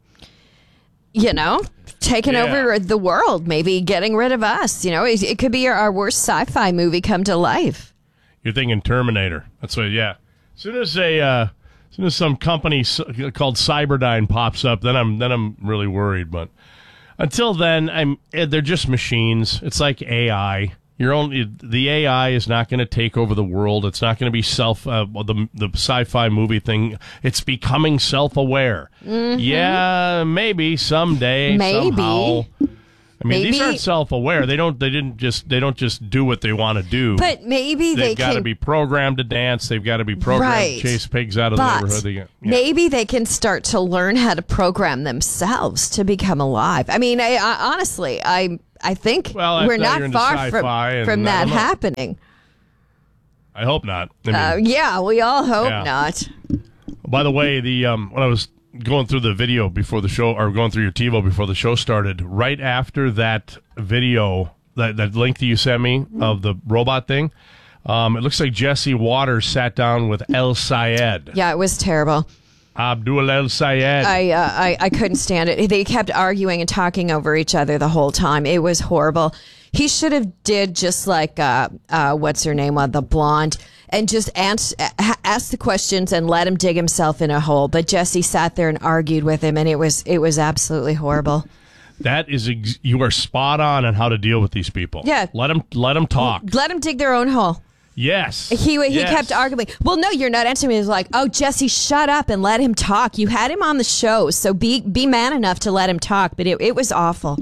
taking over the world, maybe getting rid of us. It could be our worst sci-fi movie come to life. You're thinking Terminator. That's what, yeah. As soon as some company called Cyberdyne pops up, then I'm really worried. But until then, they're just machines. It's like AI. The AI is not going to take over the world. It's not going to be the sci-fi movie thing. It's becoming self-aware. Mm-hmm. Yeah, maybe someday. Somehow. I mean, these aren't self-aware. They don't just do what they want to do. But maybe they've got to be programmed to dance. They've got to be programmed to chase pigs out of the neighborhood. Maybe they can start to learn how to program themselves to become alive. I mean, I honestly, I think we're not far from that happening. I hope not. I mean, yeah, we all hope not. By the way, when I was going through the video before the show, or going through your TiVo before the show started, right after that video, that link that you sent me of the robot thing, it looks like Jesse Waters sat down with El Sayed. Yeah, it was terrible. Abdul El Sayed. I couldn't stand it. They kept arguing and talking over each other the whole time. It was horrible. He should have did just like what's her name, the blonde, and just ask the questions and let him dig himself in a hole. But Jesse sat there and argued with him, and it was absolutely horrible. That is, you are spot on how to deal with these people. Yeah, let them talk. Let them dig their own hole. Yes. He kept arguing. Well, no, you're not answering me. He was like, oh, Jesse, shut up and let him talk. You had him on the show, so be man enough to let him talk. But it was awful.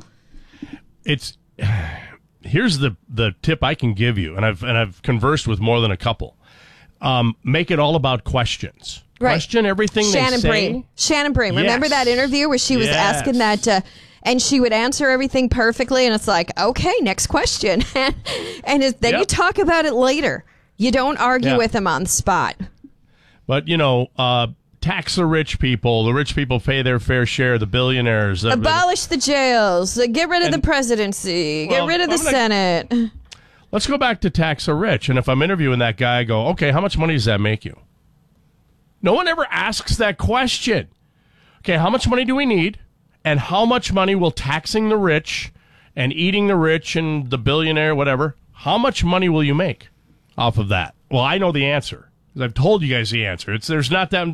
Here's the tip I can give you, and I've conversed with more than a couple. Make it all about questions. Right. Question everything they say. Shannon Breen. Remember that interview where she was asking that, and she would answer everything perfectly, and it's like, okay, next question. and then you talk about it later. You don't argue with them on the spot. But, tax the rich people. The rich people pay their fair share. The billionaires. Abolish the jails. Get rid of the presidency. Get rid of the Senate. Let's go back to tax the rich. And if I'm interviewing that guy, I go, okay, how much money does that make you? No one ever asks that question. Okay, how much money do we need? And how much money will taxing the rich and eating the rich and the billionaire, whatever, how much money will you make off of that? Well, I know the answer. I've told you guys the answer. There's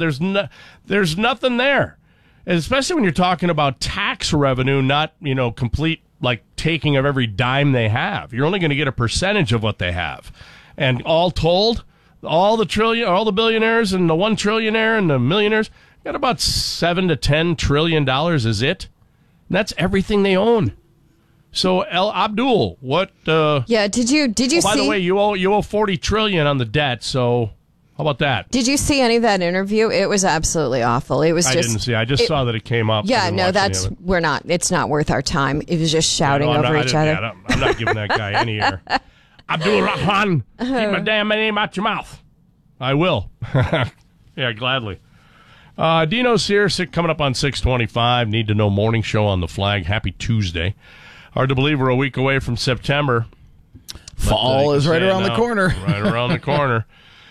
nothing there. And especially when you're talking about tax revenue, not, complete like taking of every dime they have. You're only going to get a percentage of what they have. And all told, all the billionaires and the $1 trillionaire and the millionaires got about $7 to $10 trillion is it? And that's everything they own. So El Abdul, what? Did you see? By the way, you owe $40 trillion on the debt. So how about that? Did you see any of that interview? It was absolutely awful. It was. I didn't see. I just saw that it came up. Yeah, no, we're not. It's not worth our time. It was just shouting over each other. I'm not giving that guy any air. Abdul Rahman, keep my damn name out your mouth. I will. Yeah, gladly. Dino's here, coming up on 6:25. Need to Know morning show on the Flag. Happy Tuesday. Hard to believe we're a week away from September. Fall is right around the corner. Right around the corner.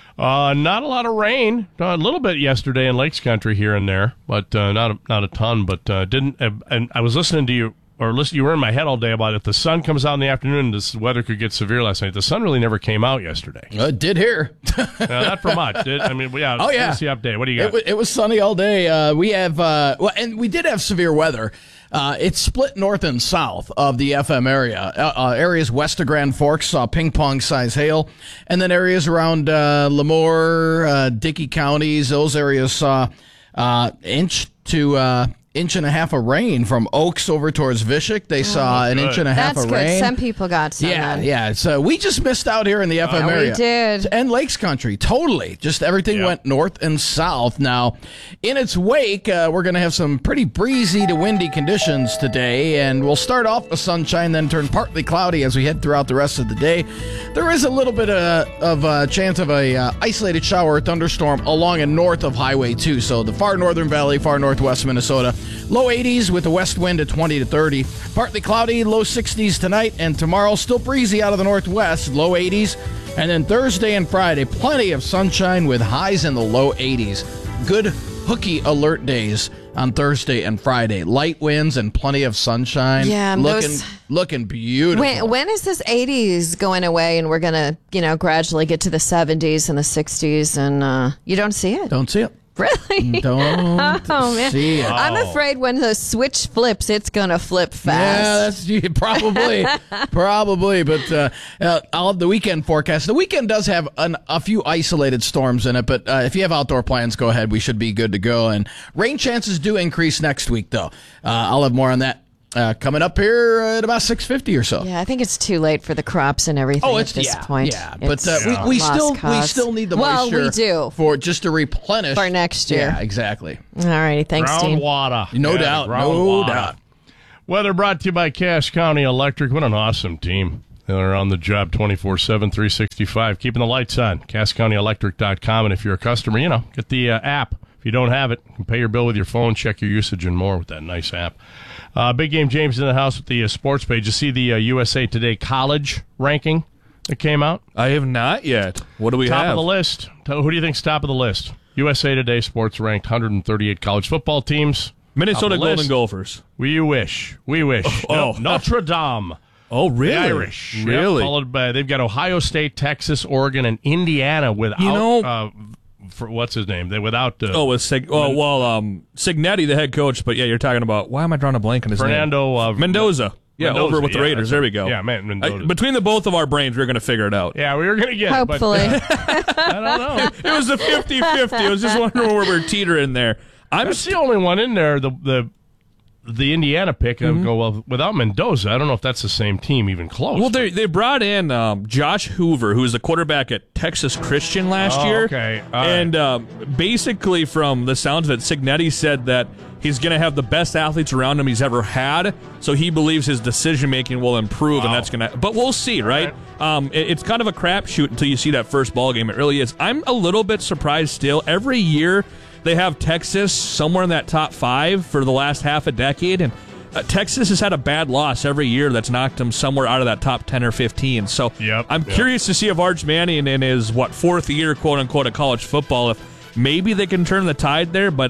Not a lot of rain. A little bit yesterday in Lakes Country here and there, but not a ton. But didn't. And I was listening to you, you were in my head all day about if the sun comes out in the afternoon, this weather could get severe last night. The sun really never came out yesterday. It did here. Not for much. Oh yeah. What's the update? What do you got? It was sunny all day. We have and we did have severe weather. It's split north and south of the FM area. Areas west of Grand Forks saw ping-pong-size hail, and then areas around Lemoore, Dickey counties, those areas saw inch to inch and a half of rain. From Oaks over towards Vishik, they saw an inch and a half of rain. That's good. Some people got some. Yeah. So we just missed out here in the FM area. We did. And Lakes Country, totally. Just everything went north and south. Now, in its wake, we're going to have some pretty breezy to windy conditions today, and we'll start off with sunshine, then turn partly cloudy as we head throughout the rest of the day. There is a little bit of a chance of a isolated shower or thunderstorm along and north of Highway 2, so the far northern valley, far northwest Minnesota. Low 80s with a west wind at 20 to 30. Partly cloudy, low 60s tonight, and tomorrow still breezy out of the northwest, low 80s. And then Thursday and Friday, plenty of sunshine with highs in the low 80s. Good hooky alert days on Thursday and Friday. Light winds and plenty of sunshine. Yeah, looking beautiful. When is this 80s going away and we're going to, gradually get to the 70s and the 60s and you don't see it? Don't see it. Really? Don't man. see it. I'm afraid when the switch flips, it's going to flip fast. Yeah, that's probably. But I'll have the weekend forecast. The weekend does have a few isolated storms in it, but if you have outdoor plans, go ahead. We should be good to go. And rain chances do increase next week, though. I'll have more on that coming up here at about 6:50 or so. Yeah, I think it's too late for the crops and everything at this point. Yeah, but we still need the moisture. Well, we do. For just to replenish for next year. Yeah, exactly. All righty, thanks, Dean. Groundwater. No doubt. Weather brought to you by Cache County Electric. What an awesome team. They're on the job 24/7, 365, keeping the lights on. CacheCountyElectric.com. And if you're a customer, get the app. If you don't have it, you can pay your bill with your phone, check your usage and more with that nice app. Big Game James in the house with the sports page. You see the USA Today college ranking that came out? I have not yet. What do we have? Top of the list. Who do you think's top of the list? USA Today Sports ranked 138 college football teams. Minnesota Golden Gophers. We wish. Notre Dame. Oh, really? The Irish. Really? Followed by, they've got Ohio State, Texas, Oregon, and Indiana without... for what's his name? Signetti, the head coach. But yeah, you're talking about. Why am I drawing a blank on his name? Fernando Mendoza. Yeah, over with the Raiders. There we go. Yeah, man, Mendoza. Between the both of our brains, we're going to figure it out. Yeah, we were going to get hopefully. it. But, I don't know. It was a 50-50. I was just wondering where we're teetering there. That's the only one in there. The Indiana pick, I go, well, without Mendoza, I don't know if that's the same team even close. Well, they brought in Josh Hoover, who was the quarterback at Texas Christian last year. Okay. Basically, from the sounds of it, Signetti said that he's going to have the best athletes around him he's ever had, so he believes his decision-making will improve, and that's going to... But we'll see, right? It's kind of a crapshoot until you see that first ball game. It really is. I'm a little bit surprised still. Every year... They have Texas somewhere in that top 5 for the last half a decade, and Texas has had a bad loss every year that's knocked them somewhere out of that top 10 or 15. So I'm curious to see if Arch Manning in his, 4th year, quote-unquote, of college football, if maybe they can turn the tide there, but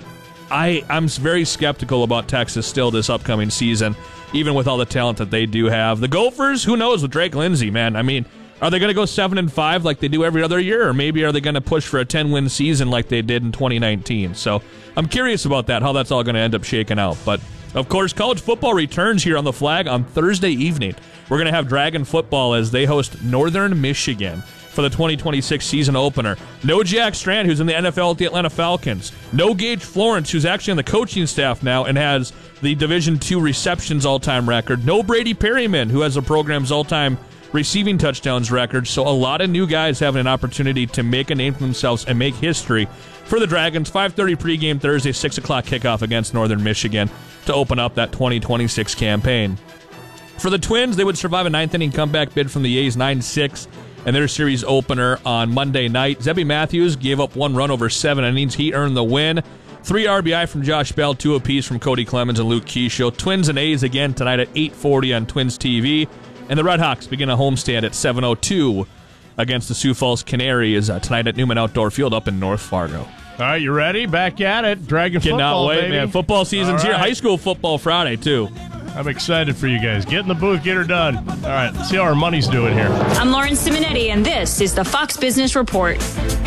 I'm very skeptical about Texas still this upcoming season, even with all the talent that they do have. The Gophers, who knows with Drake Lindsey, man. I mean, are they going to go 7-5 like they do every other year, or maybe are they going to push for a 10-win season like they did in 2019? So I'm curious about that, how that's all going to end up shaking out. But, of course, college football returns here on the Flag on Thursday evening. We're going to have Dragon football as they host Northern Michigan for the 2026 season opener. No Jack Strand, who's in the NFL at the Atlanta Falcons. No Gage Florence, who's actually on the coaching staff now and has the Division II receptions all-time record. No Brady Perryman, who has the program's all-time receiving touchdowns record. So a lot of new guys having an opportunity to make a name for themselves and make history for the Dragons. 5:30 pregame Thursday, 6 o'clock kickoff against Northern Michigan to open up that 2026 campaign. For the Twins, they would survive a 9th-inning comeback bid from the A's 9-6 and their series opener on Monday night. Zebby Matthews gave up 1 run over 7 innings. He earned the win. 3 RBI from Josh Bell, 2 apiece from Cody Clemens and Luke Keisho. Twins and A's again tonight at 8:40 on Twins TV. And the Red Hawks begin a homestand at 7:02 against the Sioux Falls Canaries tonight at Newman Outdoor Field up in North Fargo. All right, you ready? Back at it. Dragon football, Cannot wait, baby. man. Football season's here. High school football Friday, too. I'm excited for you guys. Get in the booth, get her done. All right, let's see how our money's doing here. I'm Lauren Simonetti, and this is the Fox Business Report.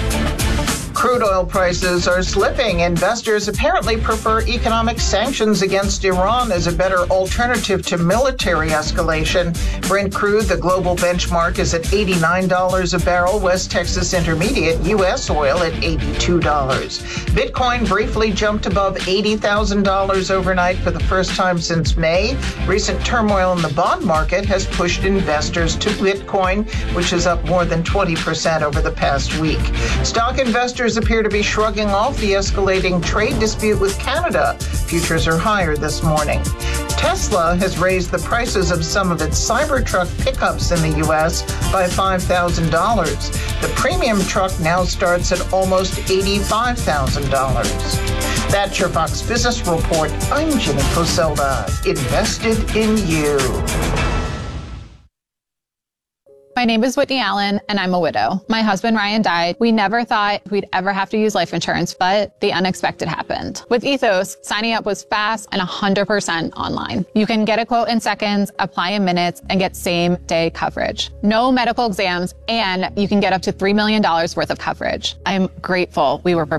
Crude oil prices are slipping. Investors apparently prefer economic sanctions against Iran as a better alternative to military escalation. Brent crude, the global benchmark, is at $89 a barrel. West Texas Intermediate U.S. oil at $82. Bitcoin briefly jumped above $80,000 overnight for the first time since May. Recent turmoil in the bond market has pushed investors to Bitcoin, which is up more than 20% over the past week. Stock investors appear to be shrugging off the escalating trade dispute with Canada. Futures are higher this morning. Tesla has raised the prices of some of its Cybertruck pickups in the U.S. by $5,000. The premium truck now starts at almost $85,000. That's your Fox Business Report. I'm Jenny Poselda. Invested in you. My name is Whitney Allen, and I'm a widow. My husband, Ryan, died. We never thought we'd ever have to use life insurance, but the unexpected happened. With Ethos, signing up was fast and 100% online. You can get a quote in seconds, apply in minutes, and get same-day coverage. No medical exams, and you can get up to $3 million worth of coverage. I'm grateful we were prepared.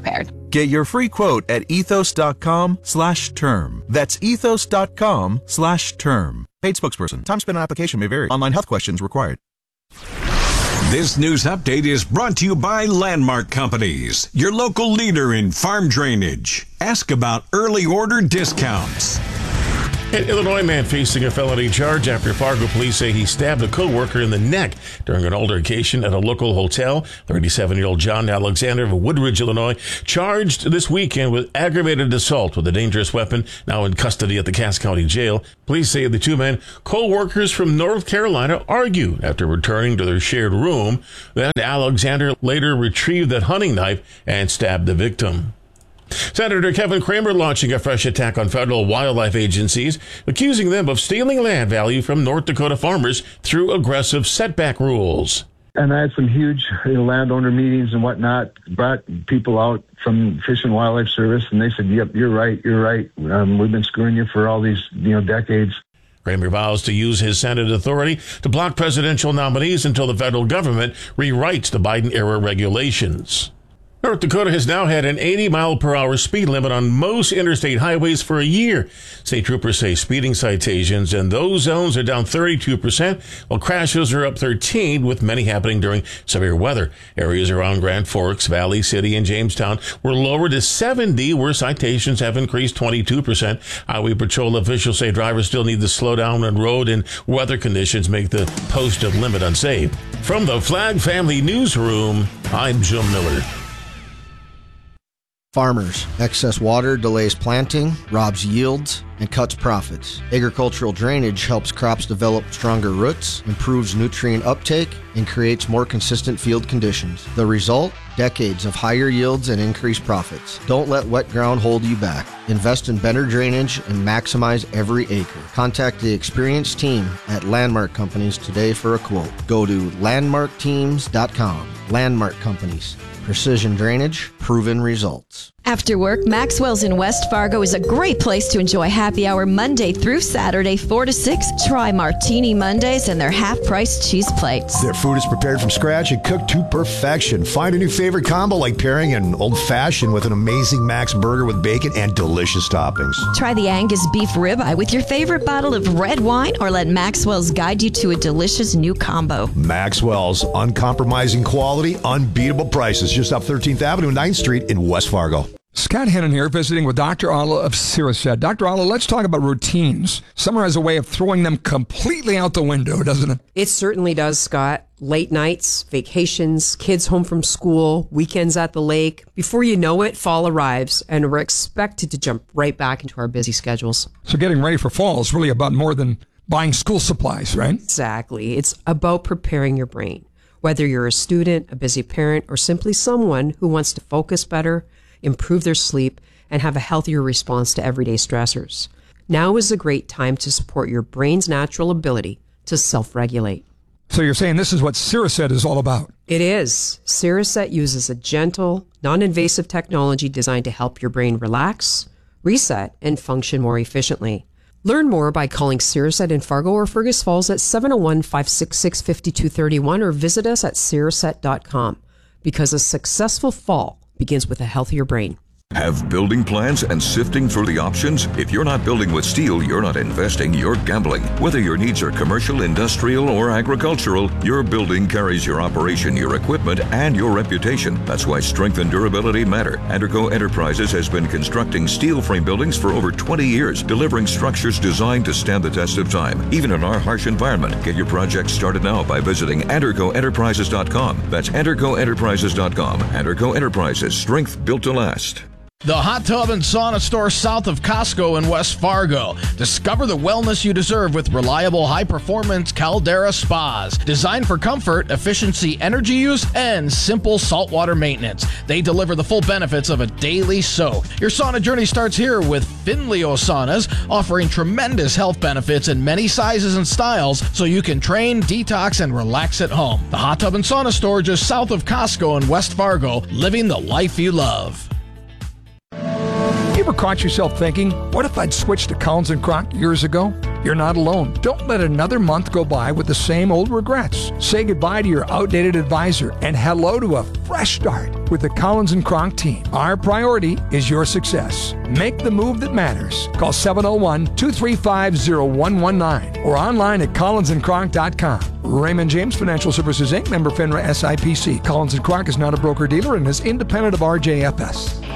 Get your free quote at ethos.com/term. That's ethos.com/term. Paid spokesperson. Time spent on application may vary. Online health questions required. This news update is brought to you by Landmark Companies, your local leader in farm drainage. Ask about early order discounts. An Illinois man facing a felony charge after Fargo police say he stabbed a co-worker in the neck during an altercation at a local hotel. 37-year-old John Alexander of Woodridge, Illinois, charged this weekend with aggravated assault with a dangerous weapon, now in custody at the Cass County Jail. Police say the two men, co-workers from North Carolina, argued after returning to their shared room. Then Alexander later retrieved that hunting knife and stabbed the victim. Senator Kevin Cramer launching a fresh attack on federal wildlife agencies, accusing them of stealing land value from North Dakota farmers through aggressive setback rules. And I had some huge landowner meetings and whatnot, brought people out from Fish and Wildlife Service, and they said, yep, you're right. We've been screwing you for all these decades. Cramer vows to use his Senate authority to block presidential nominees until the federal government rewrites the Biden-era regulations. North Dakota has now had an 80-mile-per-hour speed limit on most interstate highways for a year. State troopers say speeding citations in those zones are down 32%, while crashes are up 13%, with many happening during severe weather. Areas around Grand Forks, Valley City, and Jamestown were lowered to 70, where citations have increased 22%. Highway Patrol officials say drivers still need to slow down when road and weather conditions make the posted limit unsafe. From the Flag Family Newsroom, I'm Jim Miller. Farmers. Excess water delays planting, robs yields, and cuts profits. Agricultural drainage helps crops develop stronger roots, improves nutrient uptake, and creates more consistent field conditions. The result? Decades of higher yields and increased profits. Don't let wet ground hold you back. Invest in better drainage and maximize every acre. Contact the experienced team at Landmark Companies today for a quote. Go to landmarkteams.com. Landmark Companies. Precision drainage, proven results. After work, Maxwell's in West Fargo is a great place to enjoy happy hour Monday through Saturday, 4 to 6. Try Martini Mondays and their half-price cheese plates. Their food is prepared from scratch and cooked to perfection. Find a new favorite combo like pairing an old-fashioned with an amazing Max burger with bacon and delicious toppings. Try the Angus beef ribeye with your favorite bottle of red wine, or let Maxwell's guide you to a delicious new combo. Maxwell's, uncompromising quality, unbeatable prices. Just off 13th Avenue, 9th Street in West Fargo. Scott Hennon here, visiting with Dr. Alla of Siracet. Dr. Alla, let's talk about routines. Summer has a way of throwing them completely out the window, doesn't it? It certainly does, Scott. Late nights, vacations, kids home from school, weekends at the lake. Before you know it, fall arrives, and we're expected to jump right back into our busy schedules. So getting ready for fall is really about more than buying school supplies, right? Exactly. It's about preparing your brain. Whether you're a student, a busy parent, or simply someone who wants to focus better, improve their sleep, and have a healthier response to everyday stressors. Now is a great time to support your brain's natural ability to self-regulate. So you're saying this is what Siracet is all about? It is. Siracet uses a gentle, non-invasive technology designed to help your brain relax, reset, and function more efficiently. Learn more by calling Siracet in Fargo or Fergus Falls at 701-566-5231 or visit us at siracet.com, because a successful fall begins with a healthier brain. Have building plans and sifting through the options? If you're not building with steel, you're not investing, you're gambling. Whether your needs are commercial, industrial, or agricultural, your building carries your operation, your equipment, and your reputation. That's why strength and durability matter. Anderco Enterprises has been constructing steel frame buildings for over 20 years, delivering structures designed to stand the test of time, even in our harsh environment. Get your project started now by visiting AndercoEnterprises.com. That's AndercoEnterprises.com. Anderco Enterprises, strength built to last. The Hot Tub and Sauna Store south of Costco in West Fargo. Discover the wellness you deserve with reliable, high-performance Caldera spas. Designed for comfort, efficiency, energy use, and simple saltwater maintenance. They deliver the full benefits of a daily soak. Your sauna journey starts here with Finleo Saunas, offering tremendous health benefits in many sizes and styles so you can train, detox, and relax at home. The Hot Tub and Sauna Store just south of Costco in West Fargo, living the life you love. you ever caught yourself thinking, what if I'd switched to Collins & Kronk years ago? You're not alone. Don't let another month go by with the same old regrets. Say goodbye to your outdated advisor and hello to a fresh start with the Collins & Kronk team. Our priority is your success. Make the move that matters. Call 701-235-0119 or online at collinsandkronk.com. Raymond James Financial Services, Inc., member FINRA SIPC. Collins & Kronk is not a broker-dealer and is independent of RJFS.